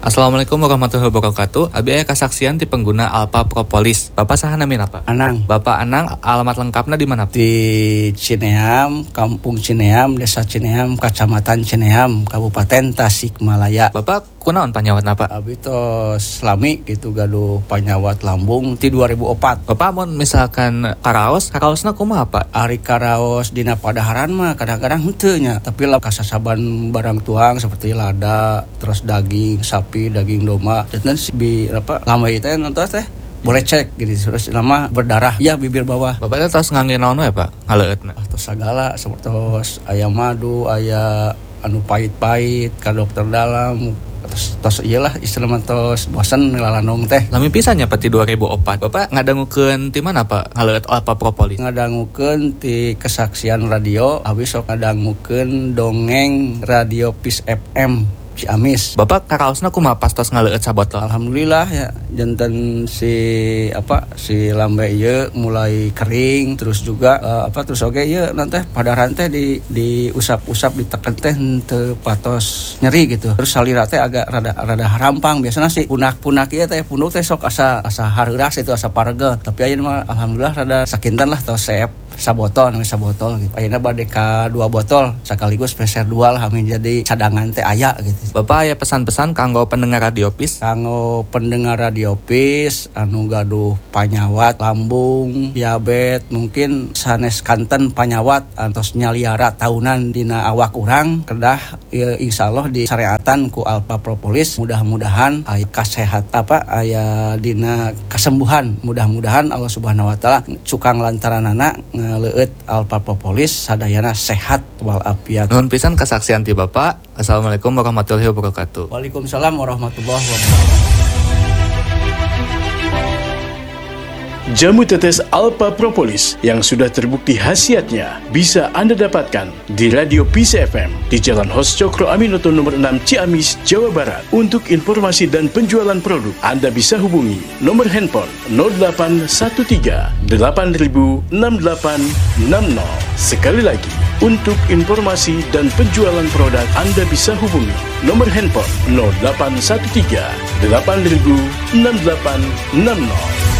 Assalamualaikum warahmatullahi wabarakatuh. Abi aya kasaksian ti pengguna Alpha Propolis. Bapak saha namina Pak? Anang. Bapak Anang, alamat lengkapna di mana? Di Cineam, Kampung Cineam, Desa Cineam, Kecamatan Cineam, Kabupaten Tasikmalaya. Bapak kunaon panyawatna Pak? Abi tos lami gitu gaduh panyawat lambung ti 2004. Bapak mun misalkan karaosna kumaha Pak? Ari karaos dina padaharan mah kadang-kadang henteu nya, tapi lah kasasaban barang tuang seperti lada, terus daging sapi, daging domba. Dan si lama itu nonton teh boleh cek gitu, terus nama berdarah ya bibir bawah. Bapak tos ngangge naon we Pak? Ngaleutna. Tos sagala seperti aya madu, aya anu pahit-pahit ka dokter dalam. Tos iyalah istilah tos bosan ngelalanong teh. Lami pisan nya pati 2004. Bapak ngadangukeun ti mana Pak? Ngaleut Alpha Propolis. Ngadangukeun ti kesaksian radio, habis sok ngadangukeun dongeng radio Peace FM Ciamis. Bapak karaosna kumaha pas tos ngaleut sabotol? Alhamdulillah ya, janten si lambe ieu mulai kering, terus juga terus oge ieu nanti padaran teh di usap-usap diteken teh teu patos nyeri gitu. Terus salira teh agak rada harampang. Biasana sih punak-punak ieu teh punuk teh sok asa hareuras itu asa paregel. Tapi ayeuna mah alhamdulillah rada sakinten lah tos seep sabotol gitu. Ayeuna bade ka 2 botol sekaligus peser dual hamin jadi cadangan teh aya gitu. Bapak aya pesan-pesan kanggo pendengar radio Peace? Kanggo pendengar radio Peace anu gaduh panyawat lambung, diabetes, mungkin sanes kanten panyawat antos nyaliara tahunan dina awak urang kedah insyaallah disareatan ku Alpha Propolis. Mudah-mudahan aya aya dina kasembuhan. Mudah-mudahan Allah Subhanahu wa taala cukang lantaranana ngaleut Alpha Propolis sadayana sehat walafiat. Nuhun pisan kasaksian ti Bapak. Assalamualaikum warahmatullahi wabarakatuh. Waalaikumsalam warahmatullahi wabarakatuh. Jamu tetes Alpha Propolis yang sudah terbukti khasiatnya bisa Anda dapatkan di Radio Peace FM di Jalan Hos Cokro Aminoto nomor 6 Ciamis, Jawa Barat. Untuk informasi dan penjualan produk, Anda bisa hubungi nomor handphone 0813 8000 6860. Sekali lagi, untuk informasi dan penjualan produk, Anda bisa hubungi nomor handphone 0813 8000 6860.